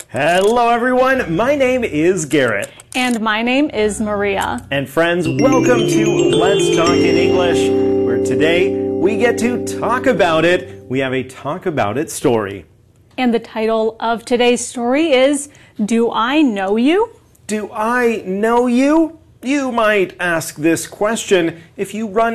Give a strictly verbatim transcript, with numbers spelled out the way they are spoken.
Hello everyone, my name is Garrett. And my name is Maria. And friends, welcome to Let's Talk in English, where today we get to talk about it. We have a talk about it story. And the title of today's story is, Do I Know You? Do I know you? You might ask this question if you run